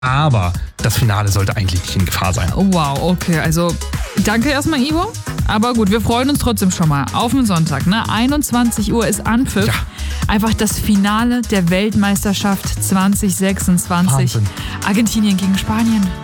Aber das Finale sollte eigentlich nicht in Gefahr sein. Wow, okay. Also danke erstmal, Ivo. Aber gut, wir freuen uns trotzdem schon mal auf den Sonntag. Ne? 21 Uhr ist Anpfiff. Ja. Einfach das Finale der Weltmeisterschaft 2026. Wahnsinn. Argentinien gegen Spanien.